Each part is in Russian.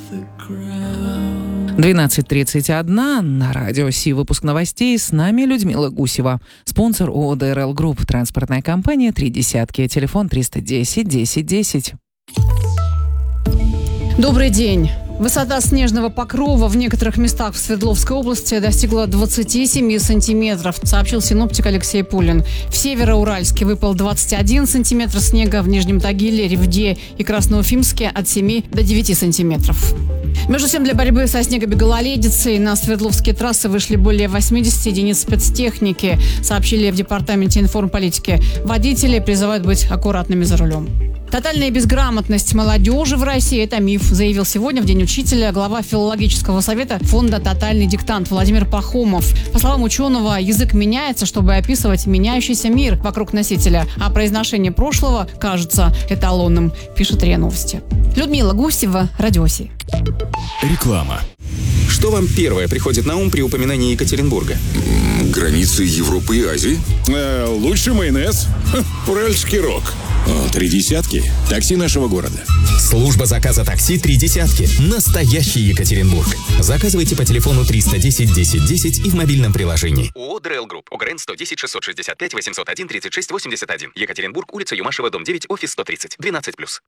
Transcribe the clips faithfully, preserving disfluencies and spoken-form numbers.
двенадцать тридцать один на радио Си. Выпуск новостей. С нами Людмила Гусева. Спонсор ООО ДРЛ Групп. Транспортная компания «Три десятки». Телефон триста десять десять десять. Добрый день. Высота снежного покрова в некоторых местах в Свердловской области достигла двадцати семи сантиметров, сообщил синоптик Алексей Пулин. В Североуральске выпал двадцать один сантиметр снега, в Нижнем Тагиле, Ревде и Красноуфимске от семи до девяти сантиметров. Между тем, для борьбы со снегобегололедицей на Свердловские трассы вышли более восьмидесяти единиц спецтехники, сообщили в Департаменте информполитики. Водители призывают быть аккуратными за рулем. Тотальная безграмотность молодежи в России – это миф, заявил сегодня в День учителя глава филологического совета фонда «Тотальный диктант» Владимир Пахомов. По словам ученого, язык меняется, чтобы описывать меняющийся мир вокруг носителя, а произношение прошлого кажется эталонным, пишет РИА Новости. Людмила Гусева, Радио Си. Реклама. Что вам первое приходит на ум при упоминании Екатеринбурга? Границы Европы и Азии. Э, лучший майонез. Ха, уральский рок. О, три десятки. Такси нашего города. Служба заказа такси «Три десятки». Настоящий Екатеринбург. Заказывайте по телефону триста десять десять десять и в мобильном приложении. ООО ДРЛ Групп. ОГРН сто десять шестьсот шестьдесят пять восемьсот один тридцать шесть восемьдесят один. Екатеринбург, улица Юмашева, дом девять, офис сто тридцать. двенадцать плюс.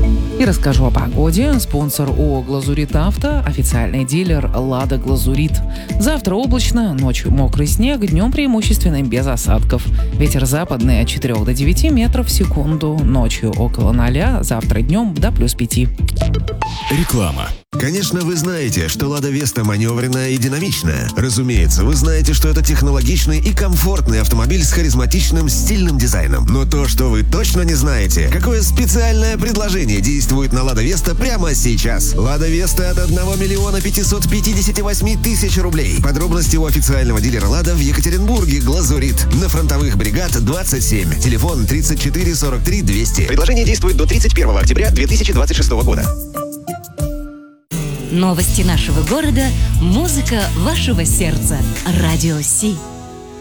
И расскажу о погоде. Спонсор ООО «Глазурит Авто», официальный дилер «Лада Глазурит». Завтра облачно, ночью мокрый снег, днем преимущественно без осадков. Ветер западный от четырёх до девяти метров в секунду, ночью около ноля, завтра днем до плюс пяти. Реклама. Конечно, вы знаете, что «Лада Веста» маневренная и динамичная. Разумеется, вы знаете, что это технологичный и комфортный автомобиль с харизматичным стильным дизайном. Но то, что вы точно не знаете, какое специальное предложение действует на «Лада Веста» прямо сейчас. «Лада Веста» от одного миллиона пятисот пятидесяти восьми тысяч рублей. Подробности у официального дилера «Лада» в Екатеринбурге, «Глазурит». На фронтовых бригад двадцать семь. Телефон тридцать четыре сорок три двести. Предложение действует до тридцать первого октября две тысячи двадцать шестого года. Новости нашего города, музыка вашего сердца. Радио Си.